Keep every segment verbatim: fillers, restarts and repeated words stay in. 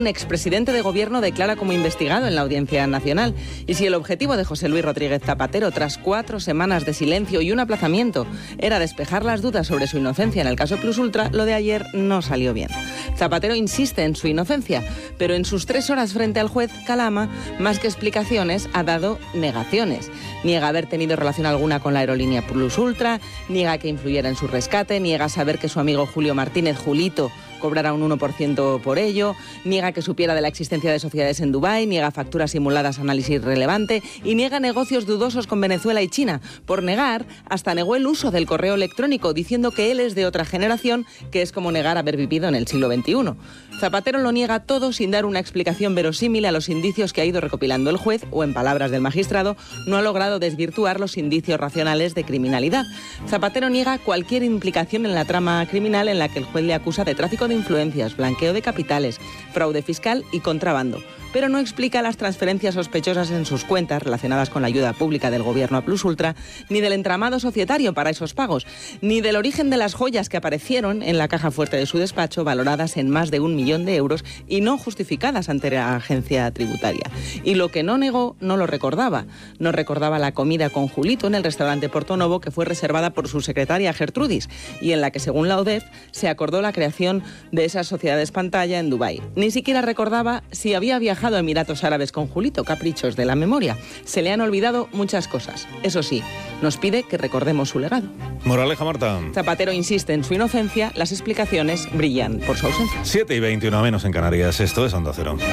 Un expresidente de gobierno declara como investigado en la Audiencia Nacional. Y si el objetivo de José Luis Rodríguez Zapatero, tras cuatro semanas de silencio y un aplazamiento, era despejar las dudas sobre su inocencia en el caso Plus Ultra, lo de ayer no salió bien. Zapatero insiste en su inocencia, pero en sus tres horas frente al juez Calama, más que explicaciones, ha dado negaciones. Niega haber tenido relación alguna con la aerolínea Plus Ultra, niega que influyera en su rescate, niega saber que su amigo Julio Martínez, Julito, cobrará un uno por ciento por ello, niega que supiera de la existencia de sociedades en Dubái, niega facturas simuladas a análisis relevante y niega negocios dudosos con Venezuela y China. Por negar, hasta negó el uso del correo electrónico, diciendo que él es de otra generación, que es como negar haber vivido en el siglo veintiuno. Zapatero lo niega todo sin dar una explicación verosímil a los indicios que ha ido recopilando el juez, o en palabras del magistrado, no ha logrado desvirtuar los indicios racionales de criminalidad. Zapatero niega cualquier implicación en la trama criminal en la que el juez le acusa de tráfico de influencias, blanqueo de capitales, fraude fiscal y contrabando, pero no explica las transferencias sospechosas en sus cuentas relacionadas con la ayuda pública del gobierno a Plus Ultra, ni del entramado societario para esos pagos, ni del origen de las joyas que aparecieron en la caja fuerte de su despacho, valoradas en más de un millón de euros y no justificadas ante la agencia tributaria. Y lo que no negó, no lo recordaba. No recordaba la comida con Julito en el restaurante Portonovo, que fue reservada por su secretaria Gertrudis, y en la que, según la O D E F, se acordó la creación de esas sociedades pantalla en Dubái. Ni siquiera recordaba si había viajado a Emiratos Árabes con Julito, caprichos de la memoria. Se le han olvidado muchas cosas. Eso sí, nos pide que recordemos su legado. Moraleja, Marta. Zapatero insiste en su inocencia, las explicaciones brillan por su ausencia. siete y veintiuno menos en Canarias, esto es Onda Cero.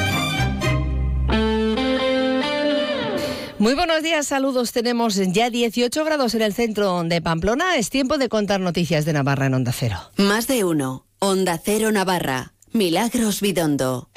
Muy buenos días, saludos. Tenemos ya dieciocho grados en el centro de Pamplona. Es tiempo de contar noticias de Navarra en Onda Cero. Más de uno. Onda Cero Navarra. Milagros Bidondo.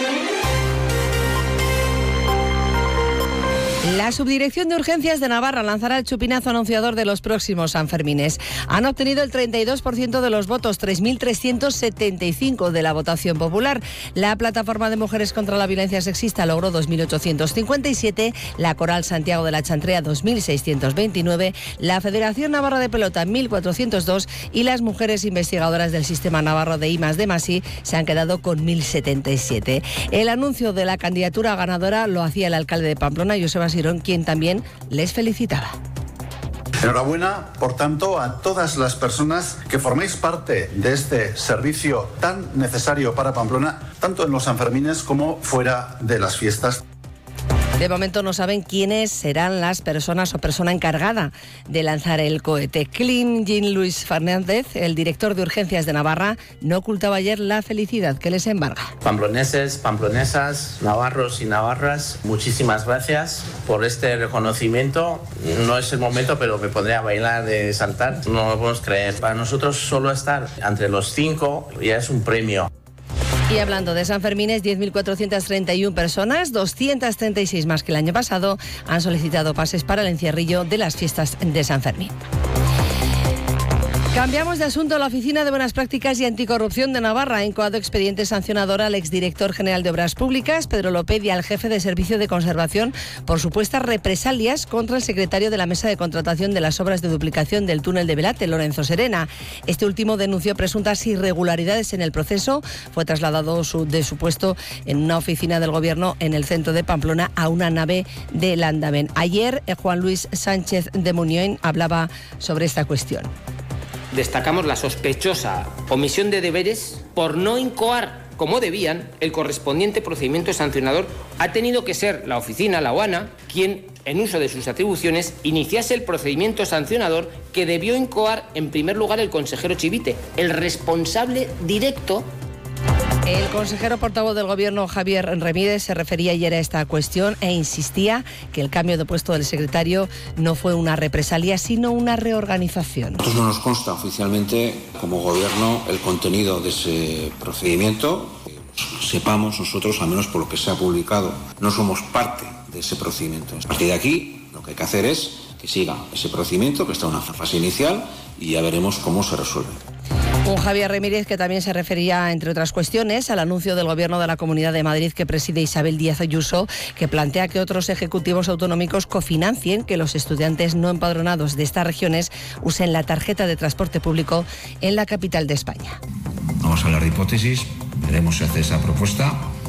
La Subdirección de Urgencias de Navarra lanzará el chupinazo anunciador de los próximos Sanfermines. Han obtenido el treinta y dos por ciento de los votos, tres mil trescientos setenta y cinco de la votación popular. La Plataforma de Mujeres contra la Violencia Sexista logró dos mil ochocientos cincuenta y siete, la Coral Santiago de la Chantrea dos mil seiscientos veintinueve, la Federación Navarra de Pelota mil cuatrocientos dos y las mujeres investigadoras del Sistema Navarro de I más D más I se han quedado con mil setenta y siete. El anuncio de la candidatura ganadora lo hacía el alcalde de Pamplona, Joseba Sirón, quien también les felicitaba. Enhorabuena, por tanto, a todas las personas que formáis parte de este servicio tan necesario para Pamplona, tanto en los Sanfermines como fuera de las fiestas. De momento no saben quiénes serán las personas o persona encargada de lanzar el cohete. Clean Jean Luis Fernández, el director de Urgencias de Navarra, no ocultaba ayer la felicidad que les embarga. Pamploneses, pamplonesas, navarros y navarras, muchísimas gracias por este reconocimiento. No es el momento, pero me pondré a bailar, de saltar. No lo podemos creer. Para nosotros solo estar entre los cinco ya es un premio. Y hablando de Sanfermines, diez mil cuatrocientas treinta y una personas, doscientas treinta y seis más que el año pasado, han solicitado pases para el encierrillo de las fiestas de San Fermín. Cambiamos de asunto. La Oficina de Buenas Prácticas y Anticorrupción de Navarra ha incoado expediente sancionador al exdirector general de Obras Públicas, Pedro López, y al jefe de Servicio de Conservación por supuestas represalias contra el secretario de la Mesa de Contratación de las Obras de Duplicación del túnel de Belate, Lorenzo Serena. Este último denunció presuntas irregularidades en el proceso. Fue trasladado su, de su puesto en una oficina del Gobierno en el centro de Pamplona a una nave de Landaven. Ayer, eh, Juan Luis Sánchez de Muñoin hablaba sobre esta cuestión. Destacamos la sospechosa omisión de deberes por no incoar como debían el correspondiente procedimiento sancionador. Ha tenido que ser la oficina, la OANA, quien, en uso de sus atribuciones, iniciase el procedimiento sancionador que debió incoar en primer lugar el consejero Chivite, el responsable directo. El consejero portavoz del Gobierno, Javier Remídez, se refería ayer a esta cuestión e insistía que el cambio de puesto del secretario no fue una represalia, sino una reorganización. A nosotros no nos consta oficialmente, como Gobierno, el contenido de ese procedimiento. Sepamos nosotros, al menos por lo que se ha publicado, no somos parte de ese procedimiento. A partir de aquí, lo que hay que hacer es que siga ese procedimiento, que está en una fase inicial, y ya veremos cómo se resuelve. Un Javier Remídez que también se refería, entre otras cuestiones, al anuncio del Gobierno de la Comunidad de Madrid que preside Isabel Díaz Ayuso, que plantea que otros ejecutivos autonómicos cofinancien que los estudiantes no empadronados de estas regiones usen la tarjeta de transporte público en la capital de España. Vamos a hablar de hipótesis, veremos si hace esa propuesta.